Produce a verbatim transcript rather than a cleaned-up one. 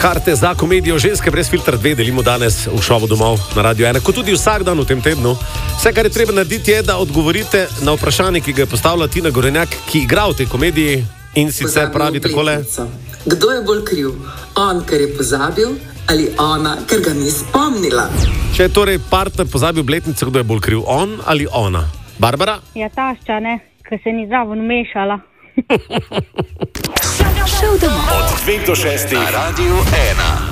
Karte za komedijo Ženske brez filtra dve delimo danes v šovu Domov na Radio ena, kot tudi vsak dan v tem tednu. Vse, kar je treba narediti, je, da odgovorite na vprašanje, ki ga je postavila Tina Gorenjak, ki igra v tej komediji in sicer pravi takole. Kdo je bolj kriv? On, ker je pozabil, ali ona, ker ga ni spomnila? Če je torej partner pozabil obletnico, kdo je bolj kriv? On ali ona? Barbara? Ja, tašča, ne, ker se ni zraven umešala. Šov domov. Od dveh do šestih na Radio ena.